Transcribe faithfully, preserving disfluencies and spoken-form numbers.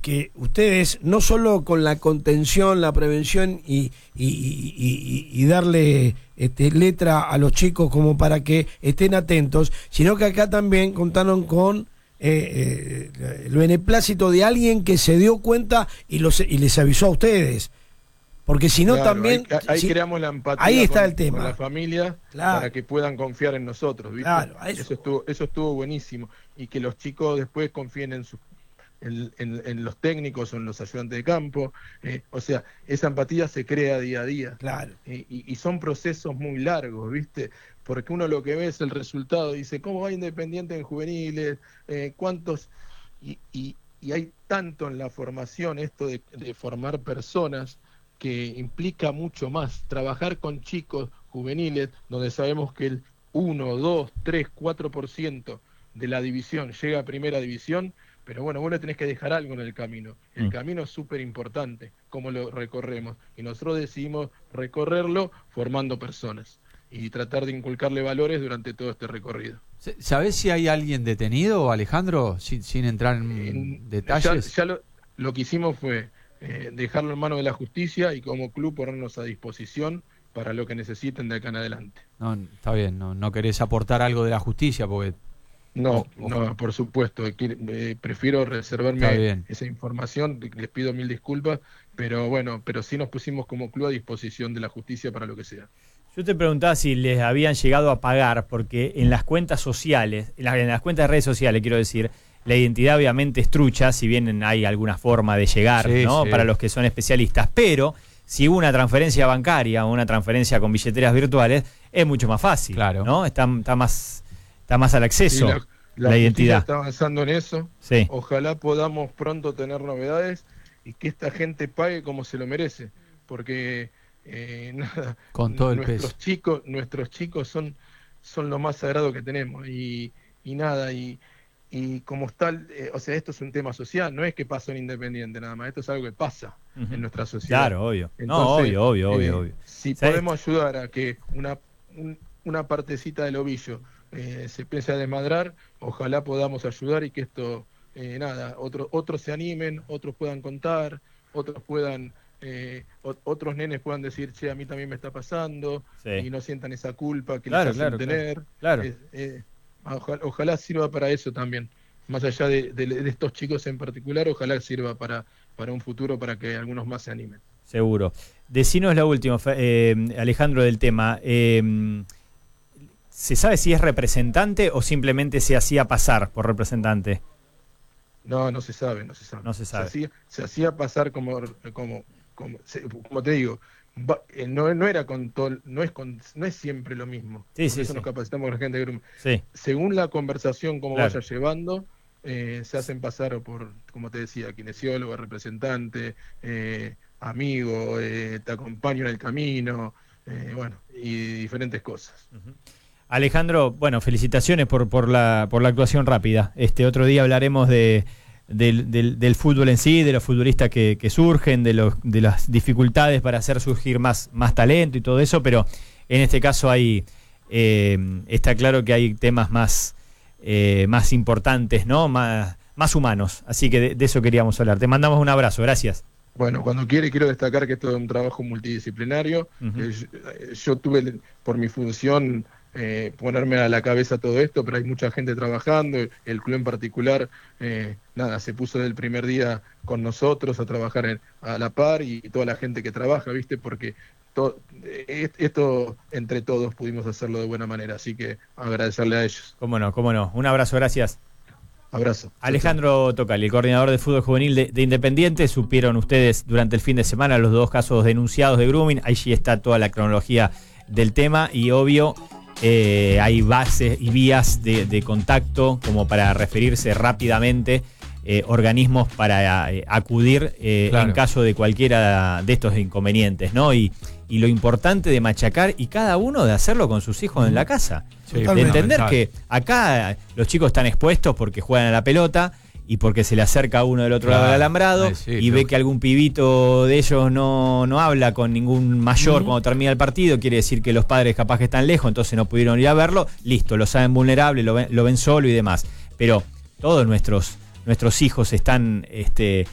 que ustedes, no solo con la contención, la prevención y, y, y, y, y darle este, letra a los chicos como para que estén atentos, sino que acá también contaron con eh, eh, el beneplácito de alguien que se dio cuenta y, los, y les avisó a ustedes. Porque si no, claro, también... Ahí, ahí si, creamos la empatía ahí está con, el tema. con la familia, claro, para que puedan confiar en nosotros, ¿viste? Claro, eso. Eso, estuvo, eso estuvo buenísimo. Y que los chicos después confíen en, su, en, en, en los técnicos o en los ayudantes de campo. Eh, o sea, esa empatía se crea día a día. Claro. Eh, y, y son procesos muy largos, ¿viste? Porque uno lo que ve es el resultado. Dice, ¿cómo va Independiente en juveniles? Eh, ¿Cuántos? Y, y, y hay tanto en la formación esto de, de formar personas, que implica mucho más. Trabajar con chicos juveniles, donde sabemos que el uno, dos, tres, cuatro por ciento de la división llega a primera división, pero bueno, vos le tenés que dejar algo en el camino. El mm. camino es súper importante, cómo lo recorremos, y nosotros decidimos recorrerlo formando personas y tratar de inculcarle valores durante todo este recorrido. ¿Sabés si hay alguien detenido, Alejandro, sin, sin entrar en, en detalles? Ya, ya lo, lo que hicimos fue Eh, dejarlo en manos de la justicia y como club ponernos a disposición para lo que necesiten de acá en adelante. No, está bien, no, no querés aportar algo de la justicia porque... No, o, no, por supuesto, eh, prefiero reservarme esa información, les pido mil disculpas, pero bueno, pero sí nos pusimos como club a disposición de la justicia para lo que sea. Yo te preguntaba si les habían llegado a pagar, porque en las cuentas sociales, en las, en las cuentas de redes sociales, quiero decir, la identidad obviamente es trucha, si bien hay alguna forma de llegar, sí, ¿no? Sí. Para los que son especialistas, pero si hubo una transferencia bancaria o una transferencia con billeteras virtuales, es mucho más fácil, claro, ¿no? Está, está más está más al acceso, sí, la, la, la identidad. Está avanzando en eso, sí. Ojalá podamos pronto tener novedades y que esta gente pague como se lo merece, porque eh, nada, con todo el nuestros peso. chicos, nuestros chicos son, son lo más sagrado que tenemos y, y nada, y Y como tal, eh, o sea, esto es un tema social, no es que pasó en Independiente nada más, esto es algo que pasa uh-huh. en nuestra sociedad. Claro, obvio. Entonces, no, obvio, obvio, eh, obvio, obvio. Si ¿sabes? Podemos ayudar a que una, un, una partecita del ovillo eh, se empiece a desmadrar, ojalá podamos ayudar y que esto, eh, nada, otro, otros se animen, otros puedan contar, otros puedan... Eh, o, otros nenes puedan decir, che, a mí también me está pasando, sí. Y no sientan esa culpa que claro, les hacen claro, tener. Claro. Eh, eh, Ojalá, ojalá sirva para eso también, más allá de, de, de estos chicos en particular, ojalá sirva para, para un futuro, para que algunos más se animen. Seguro. Decinos la última, eh, Alejandro, del tema. Eh, ¿Se sabe si es representante o simplemente se hacía pasar por representante? No, no se sabe, no se sabe. No se sabe. Se hacía, se hacía pasar como, como, como, como te digo, No, no era con todo, no es con, no es siempre lo mismo. Sí, Por sí, eso sí. nos capacitamos con la gente de grupo. Sí. Según la conversación, como claro. vaya llevando, eh, se hacen pasar por, como te decía, kinesiólogo, representante, eh, amigo, eh, te acompaño en el camino, eh, bueno, y diferentes cosas. Uh-huh. Alejandro, bueno, felicitaciones por, por la, por la actuación rápida. Este otro día hablaremos de Del, del, del fútbol en sí, de los futbolistas que, que surgen, de, los, de las dificultades para hacer surgir más, más talento y todo eso, pero en este caso hay eh, está claro que hay temas más, eh, más importantes, ¿no? Más, más humanos, así que de, de eso queríamos hablar. Te mandamos un abrazo, gracias. Bueno, cuando quiere, quiero destacar que esto es un trabajo multidisciplinario. Uh-huh. eh, yo, yo tuve, por mi función, Eh, ponerme a la cabeza todo esto, pero hay mucha gente trabajando, el club en particular, eh, nada, se puso del primer día con nosotros a trabajar en, a la par y, y toda la gente que trabaja, ¿viste? Porque to, eh, esto entre todos pudimos hacerlo de buena manera, así que agradecerle a ellos. Cómo no, cómo no. Un abrazo, gracias. Abrazo. Alejandro Tocali, el coordinador de fútbol juvenil de, de Independiente. Supieron ustedes durante el fin de semana los dos casos denunciados de grooming, ahí sí está toda la cronología del tema y obvio... Eh, hay bases y vías de, de contacto como para referirse rápidamente, eh, organismos para eh, acudir eh, claro. en caso de cualquiera de estos inconvenientes, ¿no? Y, y lo importante de machacar y cada uno de hacerlo con sus hijos en la casa. Sí, de entender que acá los chicos están expuestos porque juegan a la pelota y porque se le acerca a uno del otro claro. lado del alambrado sí, sí, y claro. ve que algún pibito de ellos no, no habla con ningún mayor uh-huh. cuando termina el partido, quiere decir que los padres capaz que están lejos, entonces no pudieron ir a verlo, listo, lo saben vulnerable, lo ven, lo ven solo y demás. Pero todos nuestros, nuestros hijos están este,